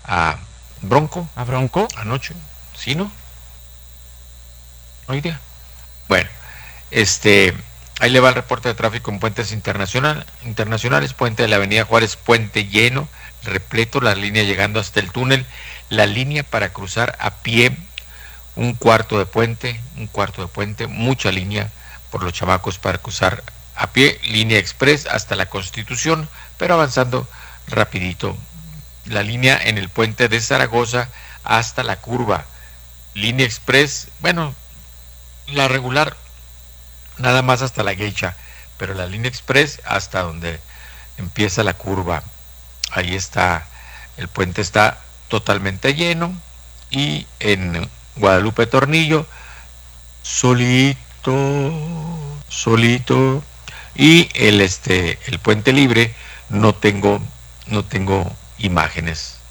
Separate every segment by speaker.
Speaker 1: a Bronco.
Speaker 2: ¿A Bronco?
Speaker 1: Anoche. ¿Sí, no? Hoy día. Bueno, ahí le va el reporte de tráfico en puentes internacionales, puente de la Avenida Juárez, puente lleno, repleto, la línea llegando hasta el túnel, la línea para cruzar a pie, un cuarto de puente, mucha línea por los chamacos para cruzar a pie, línea express hasta la Constitución, pero avanzando rapidito. La línea en el puente de Zaragoza hasta la curva, línea express, bueno, la regular nada más hasta la Geisha, pero la línea express hasta donde empieza la curva. Ahí está, el puente está totalmente lleno, y en Guadalupe Tornillo solito, y el puente libre no tengo imágenes.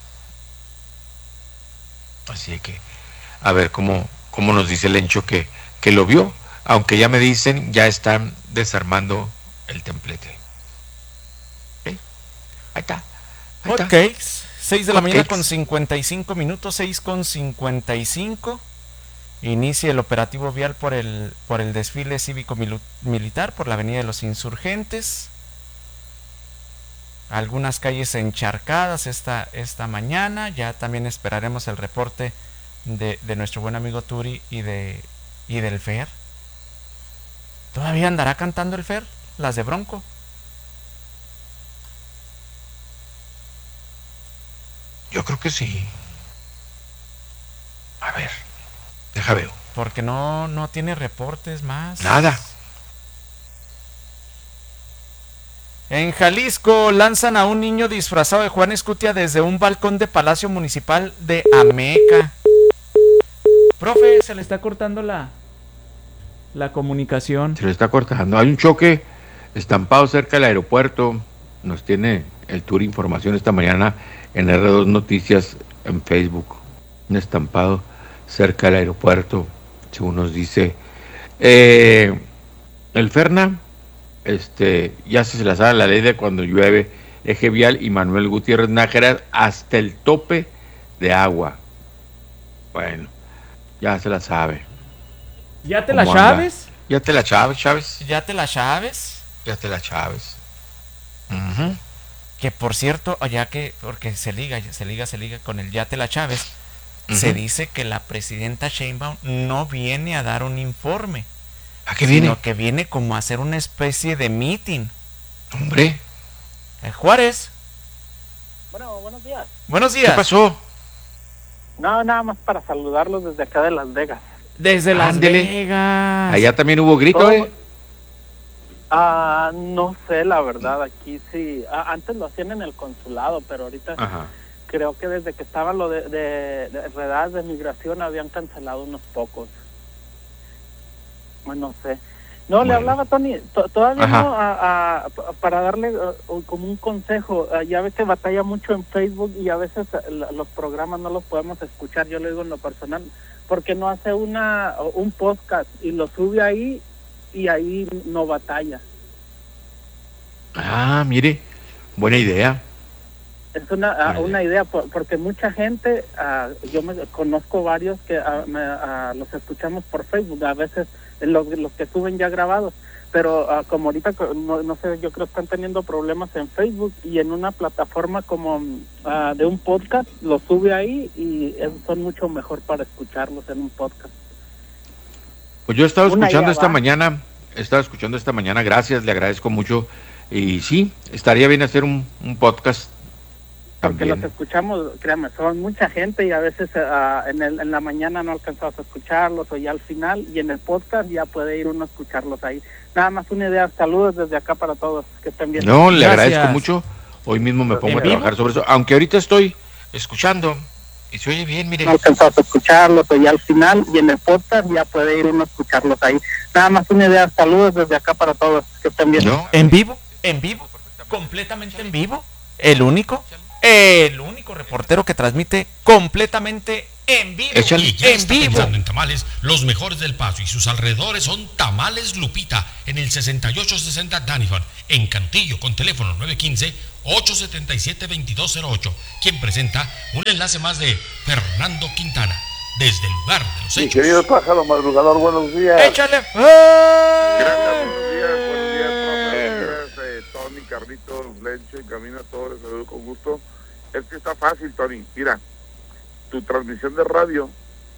Speaker 1: Así que a ver cómo nos dice el Lencho que lo vio, aunque ya me dicen ya están desarmando el templete. ¿Sí? Ahí está.
Speaker 2: Ok, 6 de la mañana con 55 minutos, 6 con 55. Inicia el operativo vial por el desfile cívico-militar por la Avenida de los Insurgentes. Algunas calles encharcadas esta mañana. Ya también esperaremos el reporte de nuestro buen amigo Turi y del Fer. ¿Todavía andará cantando el Fer? Las de Bronco.
Speaker 1: Yo creo que sí. A ver, deja veo.
Speaker 2: Porque no tiene reportes más.
Speaker 1: Nada.
Speaker 2: En Jalisco lanzan a un niño disfrazado de Juan Escutia desde un balcón de Palacio Municipal de Ameca. Profe, se le está cortando la comunicación.
Speaker 1: Se le está cortando. Hay un choque estampado cerca del aeropuerto. Nos tiene el Tour información esta mañana en R2 Noticias en Facebook. Un estampado cerca del aeropuerto, según nos dice. El Ferna, ya se la sabe la ley de cuando llueve, eje vial y Manuel Gutiérrez Nájera hasta el tope de agua. Bueno, ya se la sabe.
Speaker 2: ¿Ya te la sabes?
Speaker 1: Ya te la Chávez.
Speaker 2: ¿Ya te la sabes?
Speaker 1: Ya te la Chávez.
Speaker 2: Uh-huh. Que por cierto, porque se liga con el ya te la Chávez, uh-huh. Se dice que la presidenta Sheinbaum no viene a dar un informe.
Speaker 1: ¿A qué viene?
Speaker 2: Sino que viene como a hacer una especie de meeting.
Speaker 1: Hombre.
Speaker 2: Juárez.
Speaker 3: Bueno, buenos días.
Speaker 2: Buenos días.
Speaker 1: ¿Qué pasó?
Speaker 3: No, nada más para saludarlos desde acá de Las Vegas.
Speaker 2: Desde Las Vegas.
Speaker 1: Allá también hubo grito,
Speaker 3: No sé, la verdad, aquí sí. Antes lo hacían en el consulado, pero ahorita creo que desde que estaba lo de redadas de migración habían cancelado unos pocos. Bueno, no sé. No, bueno. Le hablaba Tony, todavía no, para darle como un consejo. Ya ve que batalla mucho en Facebook y a veces los programas no los podemos escuchar, yo le digo en lo personal, porque no hace un podcast y lo sube ahí y ahí no batalla.
Speaker 1: Mire, buena idea.
Speaker 3: Es una idea, porque mucha gente, yo conozco varios que los escuchamos por Facebook, a veces los que suben ya grabados, pero como ahorita, no sé, yo creo que están teniendo problemas en Facebook y en una plataforma como de un podcast, lo sube ahí y son mucho mejor para escucharlos en un podcast.
Speaker 1: Pues yo he estado escuchando esta mañana, gracias, le agradezco mucho, y sí, estaría bien hacer un podcast.
Speaker 3: Porque los escuchamos, créanme, son mucha gente y a veces en la mañana no alcanzamos a escucharlos o ya al final, y en el podcast ya puede ir uno a escucharlos ahí. Nada más una idea, saludos desde acá para todos, que estén bien.
Speaker 1: No, le agradezco mucho, hoy mismo me pongo a trabajar sobre eso, aunque ahorita estoy escuchando y se oye bien, mire.
Speaker 3: No alcanzamos a escucharlos o ya al final, y en el podcast ya puede ir uno a escucharlos ahí. Nada más una idea, saludos desde acá para todos, que estén bien.
Speaker 2: ¿En vivo? ¿Completamente en vivo? ¿El único? el único reportero que transmite completamente en vivo.
Speaker 1: Échale.
Speaker 4: Y ya
Speaker 2: En
Speaker 4: está
Speaker 2: vivo.
Speaker 4: pensando en tamales, los mejores del Paso y sus alrededores son Tamales Lupita en el 6860 Daniford, en Cantillo, con teléfono 915-877-2208, quien presenta un enlace más de Fernando Quintana, desde el lugar de los
Speaker 5: Mi
Speaker 4: hechos.
Speaker 5: querido pájaro madrugador, buenos días.
Speaker 2: Échale.
Speaker 5: Gracias, buenos días, profe. Tony, Carlitos, Lencho y Camina, todos les saludo con gusto. Es que está fácil, Tony. Mira, tu transmisión de radio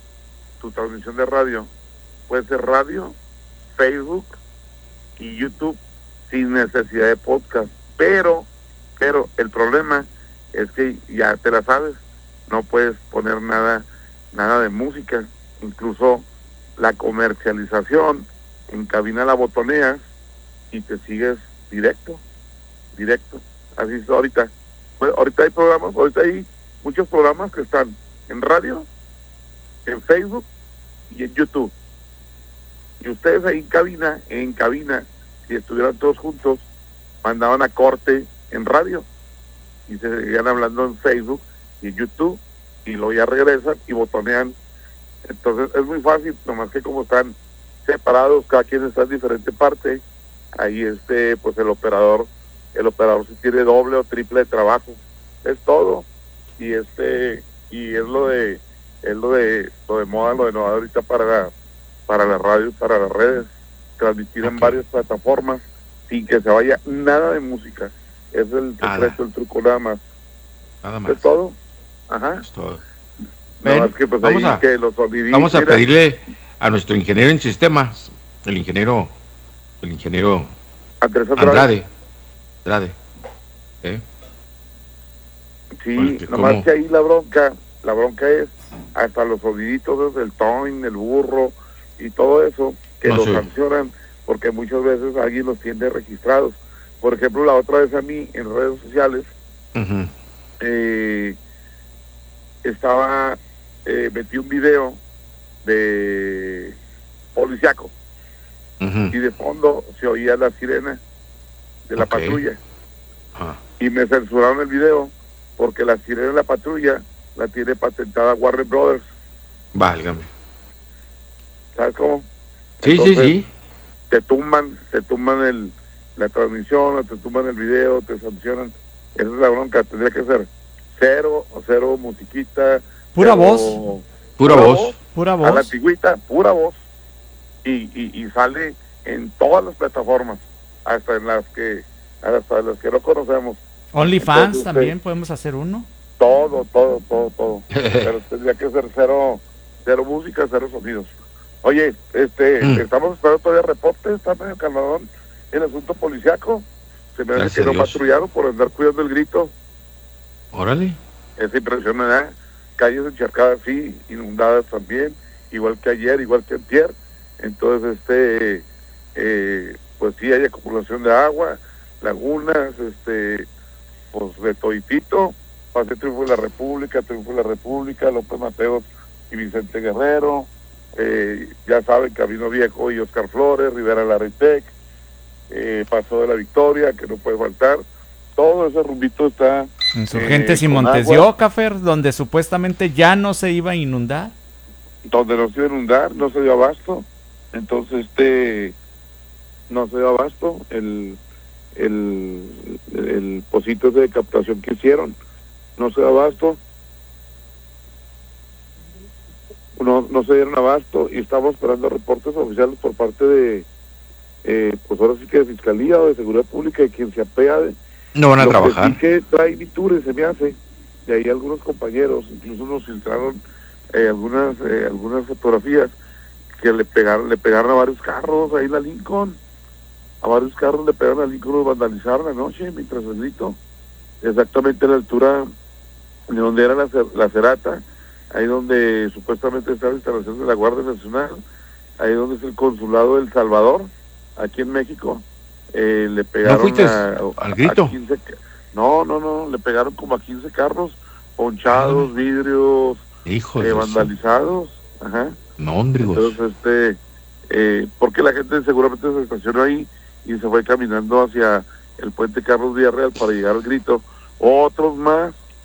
Speaker 5: puede ser radio, Facebook y YouTube sin necesidad de podcast. Pero el problema es que ya te la sabes, no puedes poner nada de música, incluso la comercialización en cabina la botoneas y te sigues directo, así es ahorita. Pues ahorita hay muchos programas que están en radio, en Facebook y en YouTube. Y ustedes ahí en cabina, si estuvieran todos juntos, mandaban a corte en radio y se seguían hablando en Facebook y en YouTube y luego ya regresan y botonean. Entonces es muy fácil, nomás que como están separados, cada quien está en diferente parte, ahí pues el operador sí tiene doble o triple de trabajo, es todo. Y y es lo de moda, lo de moda ahorita para la radio, para las redes, transmitir en varias plataformas sin que se vaya nada de música. Es el secreto, el truco nada más. Es todo. Ajá.
Speaker 1: Es todo.
Speaker 5: No, es que pues
Speaker 1: Vamos a pedirle a nuestro ingeniero en sistemas, el ingeniero
Speaker 5: Andrés
Speaker 1: Andrade.
Speaker 5: Sí, nomás que ahí la bronca es hasta los soniditos del Toin, el burro y todo eso, que los sancionan porque muchas veces alguien los tiene registrados. Por ejemplo, la otra vez a mí en redes sociales metí un video de policiaco y de fondo se oía la sirena de la patrulla y me censuraron el video porque la sirena de la patrulla la tiene patentada Warner Brothers.
Speaker 1: Válgame.
Speaker 5: ¿Sabes cómo?
Speaker 1: Sí, entonces, sí.
Speaker 5: Te tumban la transmisión, te tumban el video, te sancionan. Esa es la bronca. Tendría que ser cero musiquita,
Speaker 2: pura voz,
Speaker 1: pura voz
Speaker 5: a la antigüita, pura voz, y sale en todas las plataformas, hasta en las que no conocemos.
Speaker 2: OnlyFans. Entonces, también podemos hacer uno.
Speaker 5: Todo. Pero tendría que ser cero música, cero sonidos. Oye, estamos esperando todavía reportes, está medio calmadón el asunto policiaco. Se me hace que no patrullaron por andar cuidando el grito.
Speaker 1: Órale.
Speaker 5: Es impresionante, calles encharcadas, sí, inundadas también, igual que ayer, igual que antier. Entonces, pues sí hay acumulación de agua, lagunas, pues de toditito. Pasé Triunfo de la República, López Mateos y Vicente Guerrero, ya saben, Camino Viejo y Oscar Flores, Rivera Larritec, Paso de la Victoria, que no puede faltar. Todo ese rumbito está
Speaker 2: Insurgentes y Montes de Oca, Fer, donde supuestamente ya no se iba a inundar.
Speaker 5: Donde no se iba a inundar, no se dio abasto. Entonces, no se dio abasto el pocito de captación que hicieron. No se dio abasto. No se dieron abasto y estamos esperando reportes oficiales por parte de, pues ahora sí que de Fiscalía o de Seguridad Pública, de quien se apea de...
Speaker 1: No van a trabajar.
Speaker 5: Que sí que trae Vitures, se me hace, de ahí algunos compañeros, incluso nos filtraron algunas fotografías que le pegaron a varios carros, ahí la Lincoln, a varios carros le pegaron a Lincoln, los vandalizaron anoche mientras el grito, exactamente a la altura de donde era la Cerata, ahí donde supuestamente está la instalación de la Guardia Nacional, ahí donde es el consulado de El Salvador, aquí en México. Le pegaron
Speaker 1: ¿No fuiste al grito?
Speaker 5: a 15, no, le pegaron como a 15 carros, ponchados, vidrios, vandalizados. Ajá.
Speaker 1: No, Ondrigos.
Speaker 5: Entonces, porque la gente seguramente se estacionó ahí y se fue caminando hacia el puente Carlos Villarreal para llegar al grito. Otros más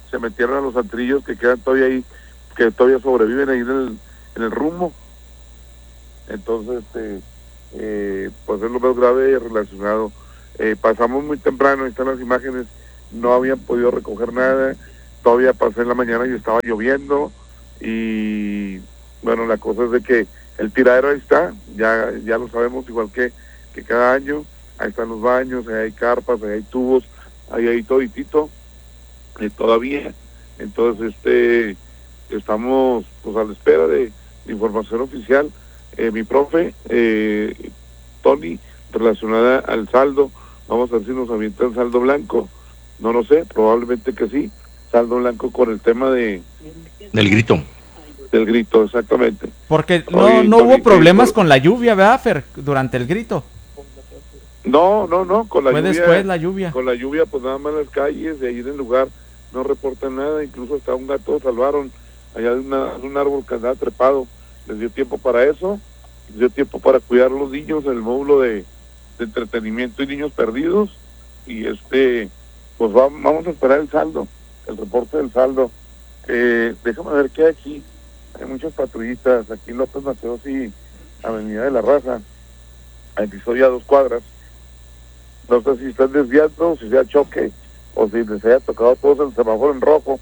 Speaker 5: se metieron a los antrillos que quedan todavía ahí, que todavía sobreviven ahí en el rumbo. Entonces, pues es lo más grave relacionado. Pasamos muy temprano, ahí están las imágenes, no habían podido recoger nada, todavía pasé en la mañana y estaba lloviendo, y bueno, la cosa es de que el tiradero ahí está, ya lo sabemos, igual que cada año, ahí están los baños, ahí hay carpas, ahí hay tubos, ahí hay toditito, todavía. Entonces estamos pues a la espera de información oficial. Mi profe Tony, relacionada al saldo, vamos a ver si nos avientan saldo blanco, no lo sé, probablemente que sí, saldo blanco con el tema del grito, exactamente.
Speaker 2: Porque no hubo problemas con la lluvia, ¿verdad, Fer? Durante el grito.
Speaker 5: No, con la lluvia. Fue
Speaker 2: después la lluvia.
Speaker 5: Con la lluvia, pues nada más las calles, de ahí en el lugar no reportan nada, incluso hasta un gato salvaron allá de un árbol que andaba trepado. Les dio tiempo para eso, les dio tiempo para cuidar a los niños en el módulo de entretenimiento y niños perdidos, y pues vamos a esperar el saldo, el reporte del saldo. Déjame ver qué hay aquí. Hay muchas patrullitas aquí en López Mateos y Avenida de la Raza. Aquí estoy a 2 cuadras. No sé si están desviando, si sea choque, o si les haya tocado todos el semáforo en rojo.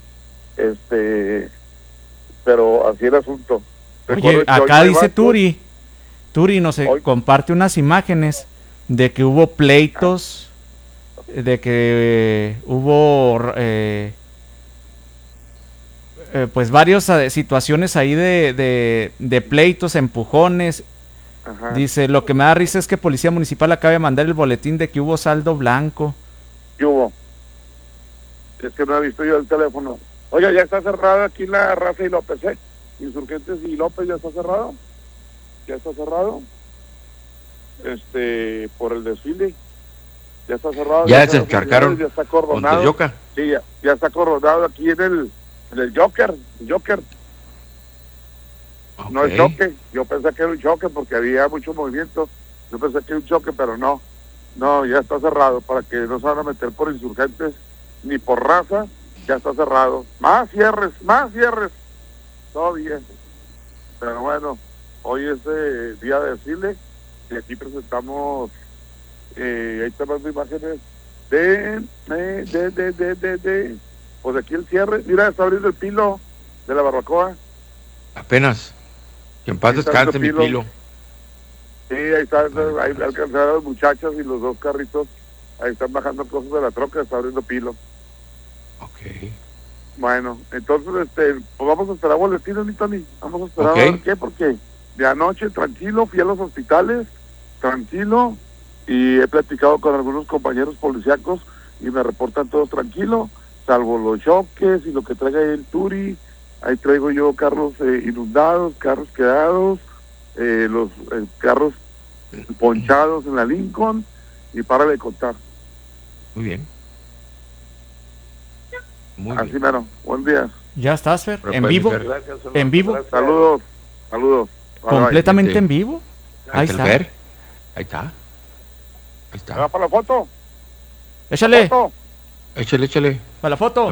Speaker 5: Pero así el asunto.
Speaker 2: Oye, acá dice Turi nos comparte unas imágenes de que hubo pleitos, de que hubo pues varias situaciones ahí de pleitos, empujones.
Speaker 5: Ajá.
Speaker 2: Dice, lo que me da risa es que Policía Municipal acaba de mandar el boletín de que hubo saldo blanco.
Speaker 5: ¿Qué hubo? Es que no he visto yo el teléfono. Oiga, ya está cerrado aquí la Raza y López, Insurgentes y López ya está cerrado. Ya está cerrado. Por el desfile. Ya está cerrado.
Speaker 1: Ya se descargaron.
Speaker 5: Ya está acordonado. Sí, ya está acordonado aquí en el Joker. Okay. No es choque. Yo pensé que era un choque porque había mucho movimiento. Yo pensé que era un choque, pero no. No, ya está cerrado para que no se van a meter por Insurgentes ni por Raza. Ya está cerrado. Más cierres. Todo bien. Pero bueno, hoy es día de desfile y aquí presentamos, ahí están las imágenes pues aquí el cierre. Mira, está abriendo el pilo de la barbacoa.
Speaker 1: Apenas. Que en paz descanse mi pilo.
Speaker 5: Sí, ahí está, ahí alcanzaron a las muchachas y los 2 carritos. Ahí están bajando cosas de la troca, está abriendo pilo.
Speaker 1: Ok.
Speaker 5: Bueno, entonces, pues vamos a esperar boletines, mi Tony. Vamos a esperar a ver qué, porque de anoche tranquilo, fui a los hospitales, tranquilo, y he platicado con algunos compañeros policíacos y me reportan todos tranquilo, salvo los choques y lo que traiga ahí el Turi. Ahí traigo yo carros inundados, carros quedados, los carros ponchados en la Lincoln, y para de contar.
Speaker 1: Muy bien.
Speaker 5: Así mero, buen día.
Speaker 2: Ya estás, Fer, en vivo.
Speaker 5: Gracias,
Speaker 2: en vivo.
Speaker 5: Saludos.
Speaker 2: Completamente
Speaker 5: bye.
Speaker 2: En vivo. Ahí está.
Speaker 1: Ahí está.
Speaker 5: ¿Va para la foto?
Speaker 2: Échale.
Speaker 5: ¿Foto?
Speaker 1: Échale.
Speaker 2: Para la foto.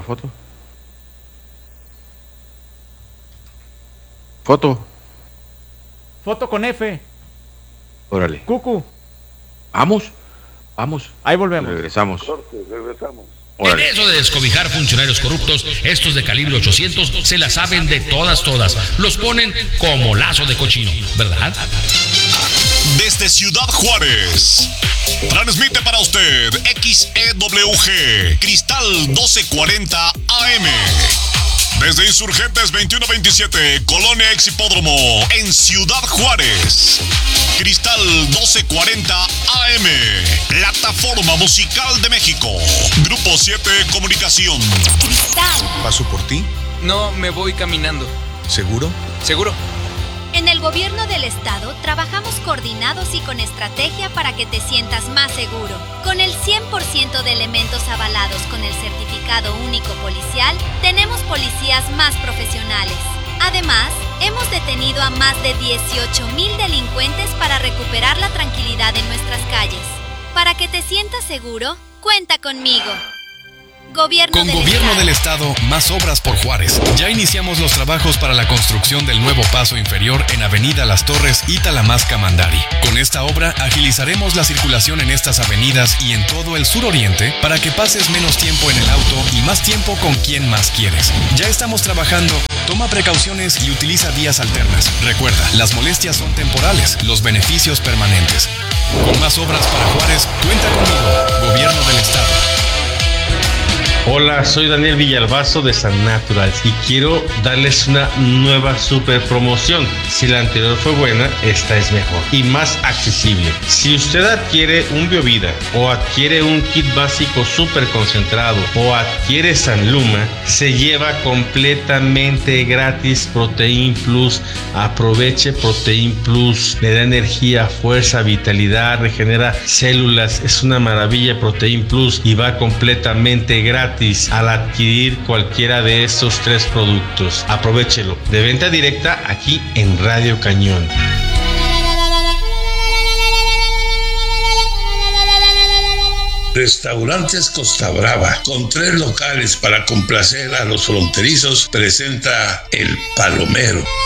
Speaker 2: Foto con F.
Speaker 1: Órale.
Speaker 2: Cucu.
Speaker 1: Vamos.
Speaker 2: Ahí volvemos.
Speaker 1: Regresamos.
Speaker 4: En eso de descobijar funcionarios corruptos, estos de calibre 800 se la saben de todas. Los ponen como lazo de cochino, ¿verdad?
Speaker 6: Desde Ciudad Juárez, transmite para usted XEWG Cristal 1240 AM. Desde Insurgentes 2127, Colonia Ex Hipódromo, en Ciudad Juárez. Cristal 1240 AM, Plataforma Musical de México. Grupo 7 Comunicación.
Speaker 7: Cristal.
Speaker 8: ¿Paso por ti?
Speaker 9: No, me voy caminando.
Speaker 8: ¿Seguro?
Speaker 9: ¿Seguro?
Speaker 7: En el gobierno del estado trabajamos coordinados y con estrategia para que te sientas más seguro. Con el 100% de elementos avalados con el certificado único policial, tenemos policías más profesionales. Además, hemos detenido a más de 18,000 delincuentes para recuperar la tranquilidad en nuestras calles. Para que te sientas seguro, cuenta conmigo. Gobierno
Speaker 8: del Estado, más obras por Juárez. Ya iniciamos los trabajos para la construcción del nuevo paso inferior en Avenida Las Torres y Talamasca Mandari. Con esta obra agilizaremos la circulación en estas avenidas y en todo el suroriente para que pases menos tiempo en el auto y más tiempo con quien más quieres. Ya estamos trabajando. Toma precauciones y utiliza vías alternas. Recuerda, las molestias son temporales, los beneficios permanentes. Con más obras para Juárez, cuenta conmigo, Gobierno del Estado.
Speaker 10: Hola, soy Daniel Villalbazo de San Naturals y quiero darles una nueva super promoción. Si la anterior fue buena, esta es mejor y más accesible. Si usted adquiere un Biovida o adquiere un kit básico super concentrado o adquiere Sanluma, se lleva completamente gratis Protein Plus. Aproveche Protein Plus, le da energía, fuerza, vitalidad, regenera células. Es una maravilla Protein Plus y va completamente gratis al adquirir cualquiera de estos 3 productos. Aprovéchelo. De venta directa aquí en Radio Cañón.
Speaker 11: Restaurantes Costa Brava, con 3 locales para complacer a los fronterizos, presenta El Palomero.